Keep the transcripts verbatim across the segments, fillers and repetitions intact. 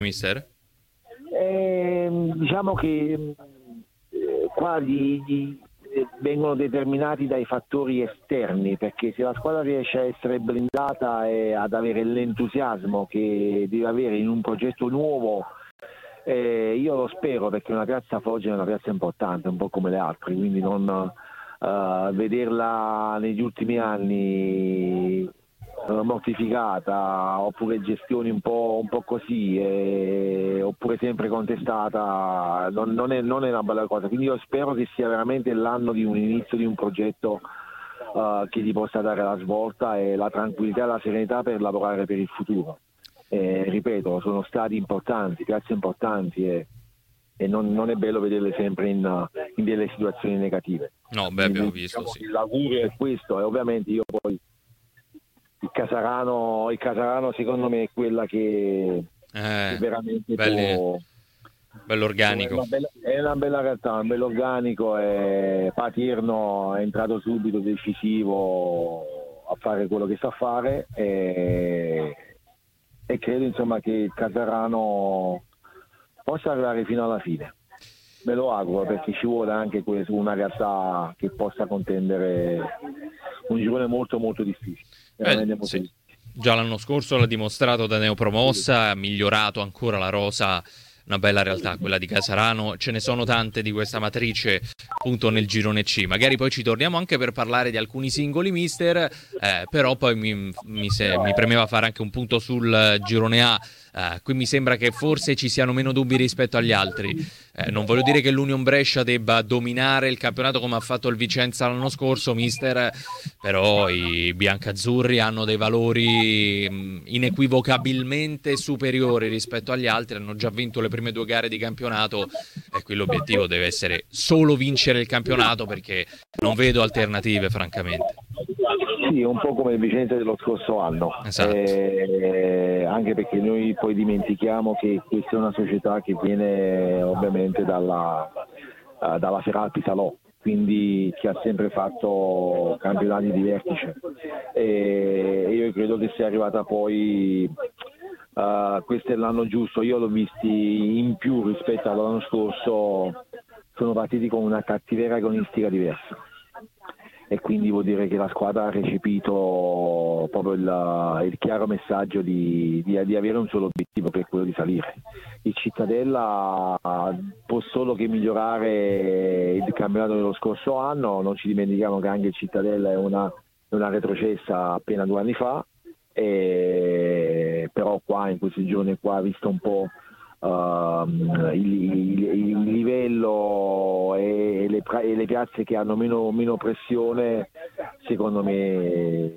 mister? Eh, diciamo che eh, qua gli, gli, vengono determinati dai fattori esterni, perché se la squadra riesce a essere blindata e ad avere l'entusiasmo che deve avere in un progetto nuovo, eh, io lo spero, perché una piazza Foggia è una piazza importante, un po' come le altre, quindi non uh, vederla negli ultimi anni mortificata, oppure gestioni un po', un po' così, eh, oppure sempre contestata, non, non, è, non è una bella cosa. Quindi io spero che sia veramente l'anno di un inizio di un progetto uh, che gli possa dare la svolta e la tranquillità e la serenità per lavorare per il futuro. Eh, ripeto, sono stati importanti, piazze importanti e, e non, non è bello vederle sempre in, in delle situazioni negative. No, beh, abbiamo Quindi, visto, diciamo, sì. l'augurio è questo, e ovviamente io poi il Casarano, il Casarano secondo me è quella che, Eh, che veramente belli, può, bello può- è, organico. una bella, è una bella realtà, un bello organico, e Patirno è entrato subito decisivo a fare quello che sa fare, e, e credo insomma che il Casarano possa arrivare fino alla fine. Me lo auguro, perché ci vuole anche questo, una realtà che possa contendere un girone molto molto difficile, Beh, veramente molto sì. difficile. Già l'anno scorso l'ha dimostrato da neopromossa, ha migliorato ancora la rosa, una bella realtà quella di Casarano. Ce ne sono tante di questa matrice appunto nel girone C. Magari poi ci torniamo anche per parlare di alcuni singoli mister, eh, però poi mi, mi, se, mi premeva fare anche un punto sul girone A. Eh, qui mi sembra che forse ci siano meno dubbi rispetto agli altri. Eh, non voglio dire che l'Union Brescia debba dominare il campionato come ha fatto il Vicenza l'anno scorso, mister, però i biancazzurri hanno dei valori mh, inequivocabilmente superiori rispetto agli altri, hanno già vinto le prime due gare di campionato e qui l'obiettivo deve essere solo vincere il campionato, perché non vedo alternative francamente. Sì, un po' come il Vicenza dello scorso anno, Esatto. eh, anche perché noi poi dimentichiamo che questa è una società che viene ovviamente dalla, uh, dalla Feralpi Salò, quindi che ha sempre fatto campionati di vertice, e io credo che sia arrivata poi, uh, questo è l'anno giusto. Io l'ho visti in più rispetto all'anno scorso, sono partiti con una cattiveria agonistica diversa, e quindi vuol dire che la squadra ha recepito proprio il, il chiaro messaggio di, di, di avere un solo obiettivo, che è quello di salire. Il Cittadella può solo che migliorare il campionato dello scorso anno, non ci dimentichiamo che anche il Cittadella è una, è una retrocessa appena due anni fa, e, però qua in questi giorni qua ha visto un po' Uh, il, il, il livello e le, e le piazze che hanno meno, meno pressione. Secondo me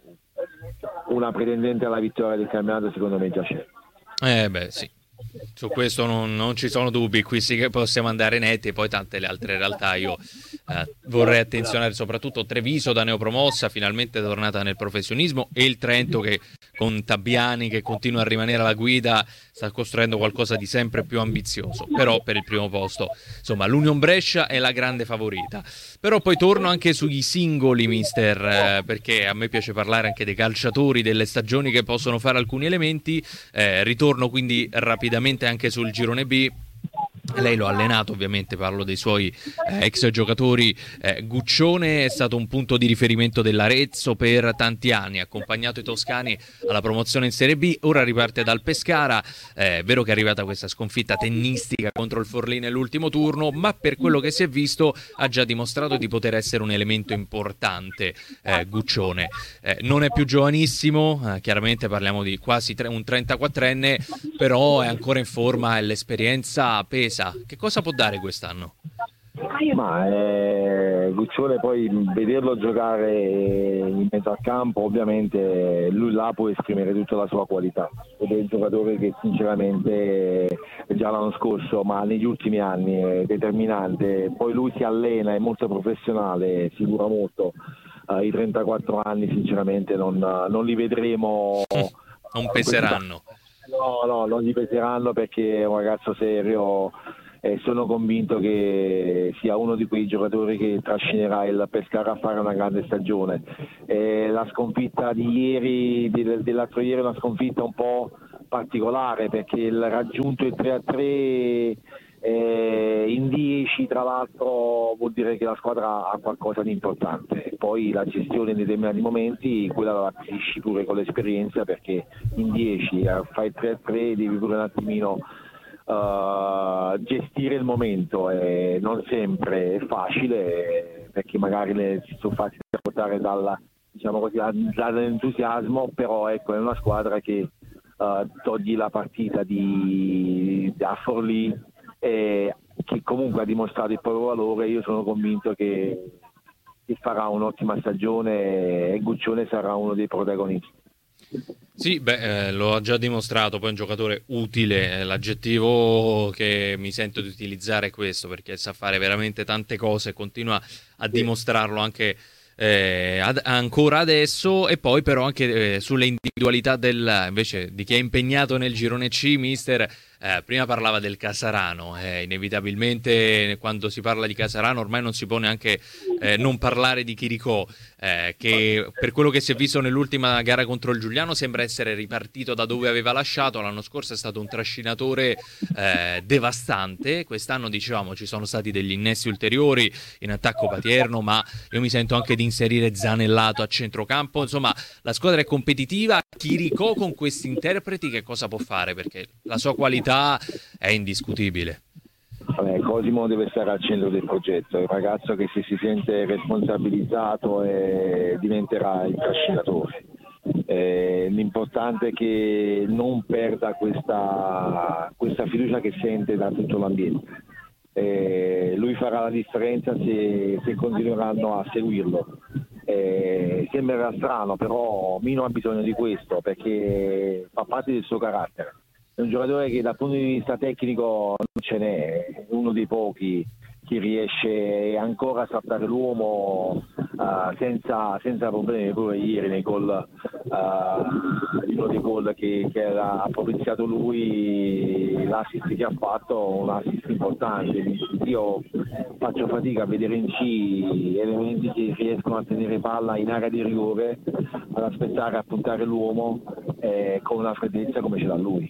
una pretendente alla vittoria del campionato secondo me già c'è. Eh beh sì, su questo non, non ci sono dubbi, qui sì che possiamo andare netti, e poi tante le altre realtà io eh, vorrei attenzionare soprattutto Treviso da neopromossa, finalmente tornata nel professionismo, e il Trento che con Tabbiani che continua a rimanere alla guida sta costruendo qualcosa di sempre più ambizioso, però per il primo posto insomma l'Union Brescia è la grande favorita. Però poi torno anche sui singoli, mister, eh, perché a me piace parlare anche dei calciatori, delle stagioni che possono fare alcuni elementi. Eh, ritorno quindi rapidamente anche sul girone B. Lei lo ha allenato, ovviamente parlo dei suoi eh, ex giocatori. eh, Guccione è stato un punto di riferimento dell'Arezzo per tanti anni, ha accompagnato i toscani alla promozione in Serie B, ora riparte dal Pescara. È vero che è arrivata questa sconfitta tennistica contro il Forlì nell'ultimo turno, ma per quello che si è visto ha già dimostrato di poter essere un elemento importante. eh, Guccione eh, non è più giovanissimo, eh, chiaramente parliamo di quasi tre, un trentaquattrenne, però è ancora in forma e l'esperienza pesa. Che cosa può dare quest'anno? Ma eh, Guccione, poi vederlo giocare in mezzo al campo, ovviamente lui là può esprimere tutta la sua qualità, ed è un giocatore che sinceramente già l'anno scorso, ma negli ultimi anni è determinante. Poi lui si allena, è molto professionale, si cura molto. Uh, i trentaquattro anni sinceramente non, non li vedremo non peseranno. No, no, non li peseranno, perché è un ragazzo serio, e sono convinto che sia uno di quei giocatori che trascinerà il Pescara a fare una grande stagione. E la sconfitta di ieri, dell'altro ieri, è una sconfitta un po' particolare, perché il raggiunto il tre a tre eh, in dieci tra l'altro vuol dire che la squadra ha qualcosa di importante. Poi la gestione in determinati momenti quella la acquisisci pure con l'esperienza, perché in dieci eh, fai il tre a tre, devi pure un attimino Uh, gestire il momento, e non sempre è facile, perché magari le, si sono facili da portare dalla, diciamo così, dall'entusiasmo, però ecco, è una squadra che uh, togli la partita di, da Forlì, e che comunque ha dimostrato il proprio valore. Io sono convinto che, che farà un'ottima stagione e Guccione sarà uno dei protagonisti. Sì, beh, eh, lo ha già dimostrato, poi è un giocatore utile, l'aggettivo che mi sento di utilizzare è questo, perché sa fare veramente tante cose, continua a dimostrarlo anche eh, ad, ancora adesso. E poi però anche eh, sulle individualità del, invece, di chi è impegnato nel girone C, mister, eh, prima parlava del Casarano, eh, inevitabilmente quando si parla di Casarano ormai non si può neanche eh, non parlare di Chiricò, eh, che per quello che si è visto nell'ultima gara contro il Giuliano sembra essere ripartito da dove aveva lasciato. L'anno scorso è stato un trascinatore eh, devastante, quest'anno dicevamo ci sono stati degli innesti ulteriori in attacco Patierno, ma io mi sento anche di inserire Zanellato a centrocampo. Insomma, la squadra è competitiva. Chiricò con questi interpreti che cosa può fare? Perché la sua qualità è indiscutibile. Vabbè, Cosimo deve stare al centro del progetto, è un ragazzo che se si sente responsabilizzato e diventerà il trascinatore. Eh, l'importante è che non perda questa, questa fiducia che sente da tutto l'ambiente. Eh, lui farà la differenza se, se continueranno a seguirlo. Eh, sembrerà strano, però Mino ha bisogno di questo, perché fa parte del suo carattere. È un giocatore che dal punto di vista tecnico non ce n'è, è uno dei pochi che riesce ancora a saltare l'uomo uh, senza, senza problemi. Pure ieri nei gol, uh, uno dei gol che, che era, ha propiziato lui, l'assist che ha fatto, un assist importante. Io faccio fatica a vedere in C elementi che riescono a tenere palla in area di rigore, ad aspettare, a puntare l'uomo eh, con una freddezza come ce l'ha lui.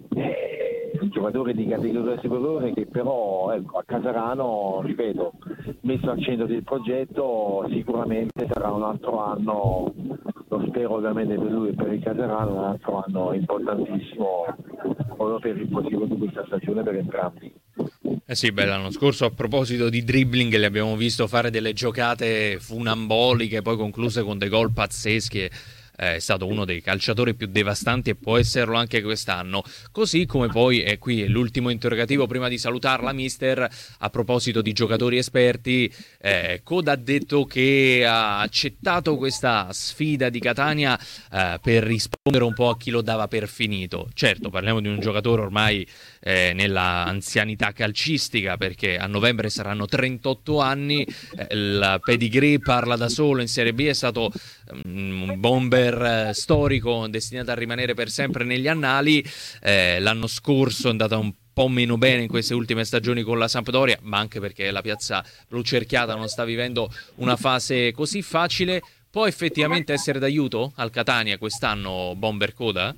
Eh, un giocatore di categoria superiore che però ecco, a Casarano, ripeto, messo al centro del progetto, sicuramente sarà un altro anno, lo spero ovviamente per lui e per il Casarano, un altro anno importantissimo proprio per il proseguo di questa stagione per entrambi. Eh sì, beh, l'anno scorso a proposito di dribbling li abbiamo visto fare delle giocate funamboliche, poi concluse con dei gol pazzeschi. È stato uno dei calciatori più devastanti e può esserlo anche quest'anno. Così come poi, e qui è l'ultimo interrogativo prima di salutarla, mister, a proposito di giocatori esperti, eh, Coda ha detto che ha accettato questa sfida di Catania eh, per rispondere un po' a chi lo dava per finito. Certo, parliamo di un giocatore ormai eh, nella anzianità calcistica, perché a novembre saranno trentotto anni, eh, il pedigree parla da solo, in Serie B è stato um, un bomber storico destinato a rimanere per sempre negli annali. Eh, l'anno scorso è andata un po' meno bene in queste ultime stagioni con la Sampdoria, ma anche perché la piazza blucerchiata non sta vivendo una fase così facile. Può effettivamente essere d'aiuto al Catania quest'anno Bomber Coda?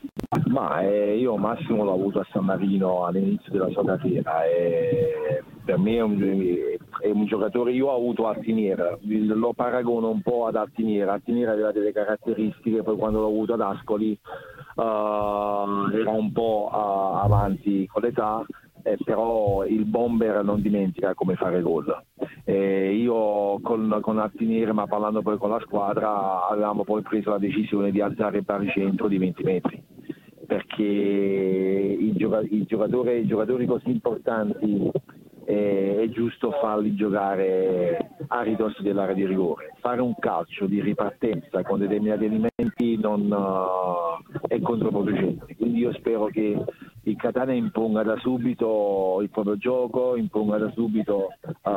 Ma eh, io Massimo l'ho avuto a San Marino all'inizio della sua carriera e per me è un, è un giocatore. Io ho avuto Altiniera, lo paragono un po' ad Altiniera. Altiniera aveva delle caratteristiche, poi quando l'ho avuto ad Ascoli uh, era un po' uh, avanti con l'età, eh, però il bomber non dimentica come fare gol. Eh, io con, con Altiniera, ma parlando poi con la squadra, avevamo poi preso la decisione di alzare il baricentro di venti metri, perché i, gioca- i, giocatori, i giocatori così importanti eh, è giusto farli giocare a ridosso dell'area di rigore. Fare un calcio di ripartenza con determinati elementi non uh, è controproducente, quindi io spero che il Catania imponga da subito il proprio gioco, imponga da subito uh,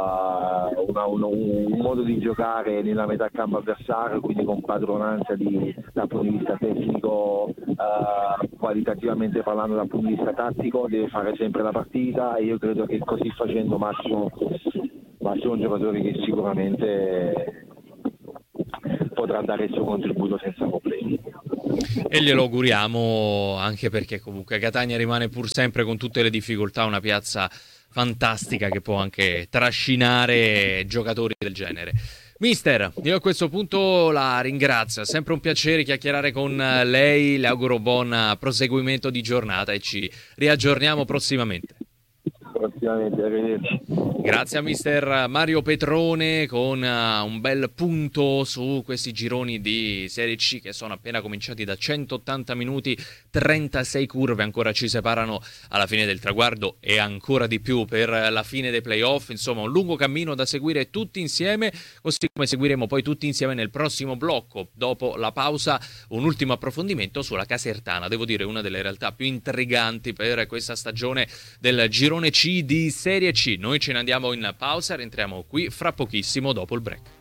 una, un, un modo di giocare nella metà campo avversario, quindi con padronanza di, dal punto di vista tecnico, uh, qualitativamente parlando dal punto di vista tattico, deve fare sempre la partita, e io credo che così facendo Massimo, Massimo è un giocatore che sicuramente potrà dare il suo contributo senza problemi. E glielo auguriamo, anche perché comunque Catania rimane pur sempre, con tutte le difficoltà, una piazza fantastica che può anche trascinare giocatori del genere. Mister, io a questo punto la ringrazio, è sempre un piacere chiacchierare con lei, le auguro buon proseguimento di giornata e ci riaggiorniamo prossimamente. Prossimamente, arrivederci. Grazie a mister Mario Petrone con uh, un bel punto su questi gironi di Serie C che sono appena cominciati da centottanta minuti, trentasei curve ancora ci separano alla fine del traguardo e ancora di più per la fine dei playoff. Insomma, un lungo cammino da seguire tutti insieme, così come seguiremo poi tutti insieme nel prossimo blocco. Dopo la pausa un ultimo approfondimento sulla Casertana, devo dire una delle realtà più intriganti per questa stagione del girone C di Serie C. Noi ce ne andiamo in pausa, rientriamo qui fra pochissimo dopo il break.